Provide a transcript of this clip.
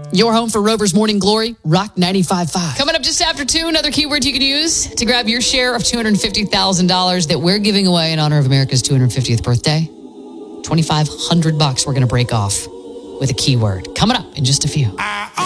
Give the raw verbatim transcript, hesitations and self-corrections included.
Your home for Rover's Morning Glory, Rock ninety-five point five. Coming up just after two, another keyword you can use to grab your share of two hundred fifty thousand dollars that we're giving away in honor of America's two hundred fiftieth birthday. twenty-five hundred bucks we're going to break off with a keyword. Coming up in just a few.